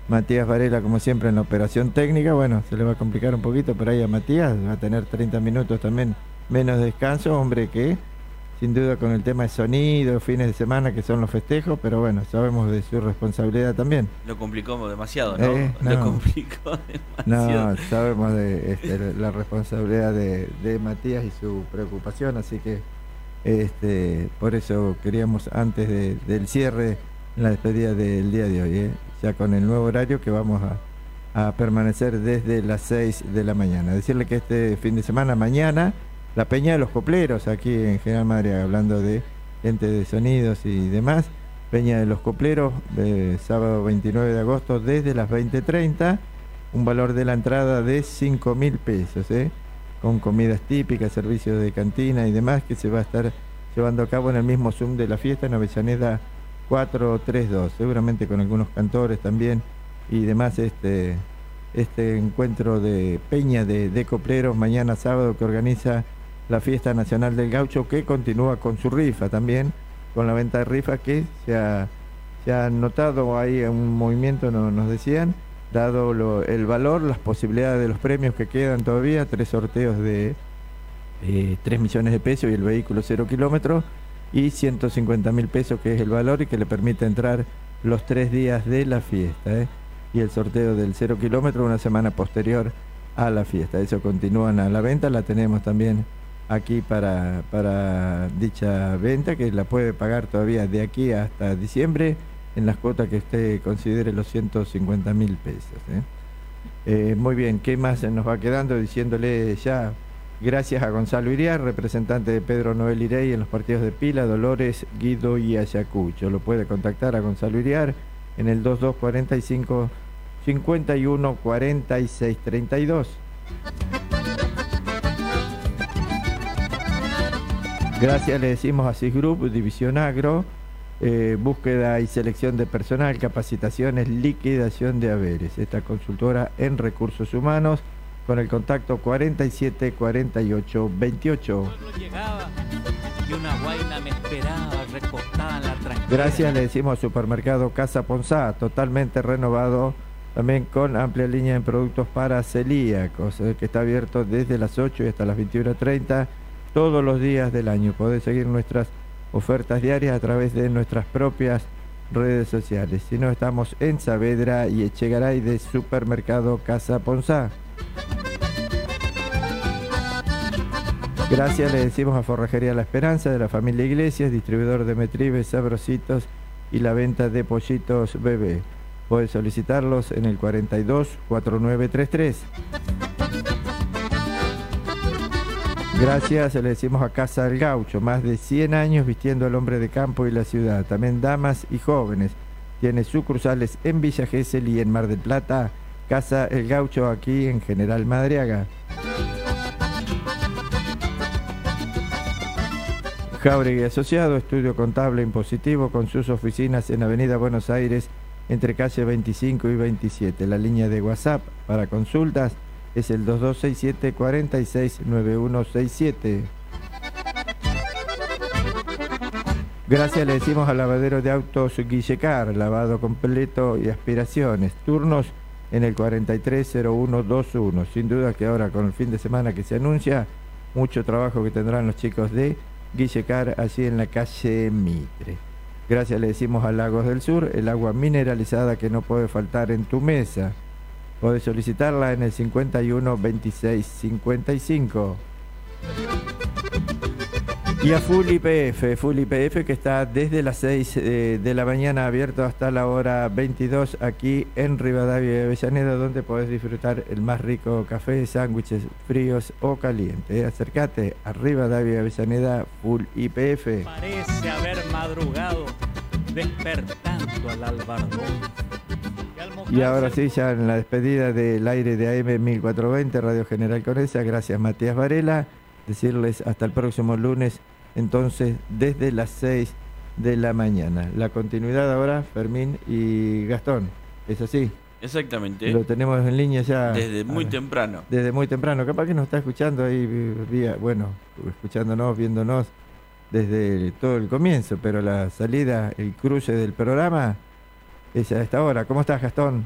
Matías Varela, como siempre, en la operación técnica. Bueno, se le va a complicar un poquito por ahí a Matías, va a tener 30 minutos también menos descanso, hombre que sin duda con el tema de sonido, fines de semana que son los festejos, pero bueno, sabemos de su responsabilidad también. Lo complicó demasiado, ¿no? No, Lo complicó demasiado. no, sabemos de la responsabilidad de Matías y su preocupación, así que por eso queríamos antes del cierre, la despedida del día de hoy, ya con el nuevo horario que vamos a permanecer desde las 6 de la mañana. Decirle que este fin de semana, mañana, la Peña de los Copleros, aquí en General Madrid, hablando de gente de sonidos y demás, Peña de los Copleros, sábado 29 de agosto desde las 20:30, un valor de la entrada de 5.000 pesos, con comidas típicas, servicios de cantina y demás, que se va a estar llevando a cabo en el mismo Zoom de la fiesta en Avellaneda 432, seguramente con algunos cantores también y demás, este encuentro de Peña de Copleros mañana sábado que organiza la Fiesta Nacional del Gaucho, que continúa con su rifa también, con la venta de rifa que se ha notado ahí un movimiento, nos decían, dado el valor, las posibilidades de los premios que quedan todavía, 3 sorteos de 3 millones de pesos y el vehículo 0 kilómetros, y 150.000 pesos que es el valor y que le permite entrar los 3 días de la fiesta, y el sorteo del 0 kilómetro una semana posterior a la fiesta. Eso continúan a la venta, la tenemos también aquí para dicha venta, que la puede pagar todavía de aquí hasta diciembre en las cuotas que usted considere los 150.000 pesos. Muy bien, ¿qué más nos va quedando? Diciéndole ya gracias a Gonzalo Iriar, representante de Pedro Noel Irey en los partidos de Pila, Dolores, Guido y Ayacucho. Lo puede contactar a Gonzalo Iriar en el 2245 51 46 32. Gracias le decimos a Cisgroup, División Agro, búsqueda y selección de personal, capacitaciones, liquidación de haberes. Esta consultora en recursos humanos con el contacto 47 48 28. Gracias le decimos al supermercado Casa Ponzá, totalmente renovado, también con amplia línea en productos para celíacos, que está abierto desde las 8 y hasta las 21:30 todos los días del año. Podés seguir nuestras ofertas diarias a través de nuestras propias redes sociales. Si no, estamos en Saavedra y Echegaray de Supermercado Casa Ponzá. Gracias le decimos a Forrajería La Esperanza de la familia Iglesias, distribuidor de Metribes, Sabrositos y la venta de pollitos bebé. Puedes solicitarlos en el 42 4933. Gracias, le decimos a Casa del Gaucho, más de 100 años vistiendo al hombre de campo y la ciudad, también damas y jóvenes. Tiene sucursales en Villa Gesell y en Mar del Plata. Casa El Gaucho aquí en General Madariaga. Jauregui Asociado, estudio contable impositivo con sus oficinas en Avenida Buenos Aires entre calle 25 y 27. La línea de WhatsApp para consultas es el 2267 46 9167. Gracias le decimos al lavadero de autos Guillecar, lavado completo y aspiraciones. Turnos en el 430121. Sin duda que ahora con el fin de semana que se anuncia, mucho trabajo que tendrán los chicos de Guillecar allí en la calle Mitre. Gracias le decimos a Lagos del Sur, el agua mineralizada que no puede faltar en tu mesa. Podés solicitarla en el 51 26 55. Y a Full YPF que está desde las 6 de la mañana abierto hasta la hora 22 aquí en Rivadavia y Avellaneda, donde podés disfrutar el más rico café, sándwiches fríos o calientes. Acércate a Rivadavia y Avellaneda, Full YPF. Parece haber madrugado despertando al albardón. Y ahora sí, ya en la despedida del aire de AM 1420, Radio General Conesa, gracias Matías Varela. Decirles hasta el próximo lunes, entonces, desde las 6 de la mañana. La continuidad ahora, Fermín y Gastón, ¿es así? Exactamente. Lo tenemos en línea ya. Desde muy temprano. Desde muy temprano. Capaz que nos está escuchando ahí, escuchándonos, viéndonos desde todo el comienzo, pero la salida, el cruce del programa es a esta hora. ¿Cómo estás, Gastón?